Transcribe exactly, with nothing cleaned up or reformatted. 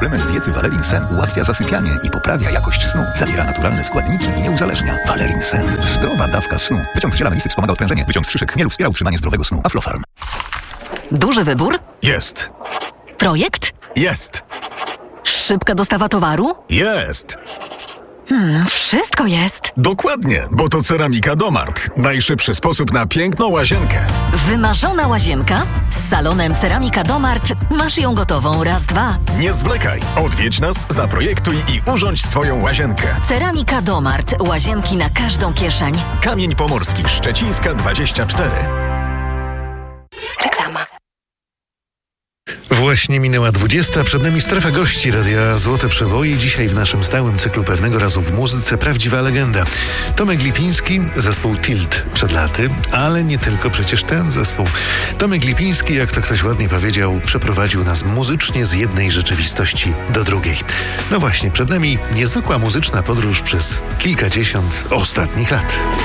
Suplement diety Valerin Sen ułatwia zasypianie i poprawia jakość snu. Zawiera naturalne składniki i nie uzależnia. Valerin Sen. Zdrowa dawka snu. Wyciąg z ziela melisy wspomaga odprężenie. Wyciąg z szyszek chmielu wspiera utrzymanie zdrowego snu. Aflofarm. Duży wybór? Jest. Projekt? Jest. Szybka dostawa towaru? Jest. Hmm, wszystko jest. Dokładnie, bo to Ceramika Domart. Najszybszy sposób na piękną łazienkę. Wymarzona łazienka? Z salonem Ceramika Domart masz ją gotową raz, dwa. Nie zwlekaj. Odwiedź nas, zaprojektuj i urządź swoją łazienkę. Ceramika Domart. Łazienki na każdą kieszeń. Kamień Pomorski, Szczecińska dwadzieścia cztery. Reklama. Właśnie minęła dwudziesta, przed nami strefa gości Radia Złote Przeboje. Dzisiaj w naszym stałym cyklu Pewnego razu w muzyce prawdziwa legenda. Tomek Lipiński, zespół Tilt przed laty, ale nie tylko przecież ten zespół. Tomek Lipiński, jak to ktoś ładnie powiedział, przeprowadził nas muzycznie z jednej rzeczywistości do drugiej. No właśnie, przed nami niezwykła muzyczna podróż przez kilkadziesiąt ostatnich lat.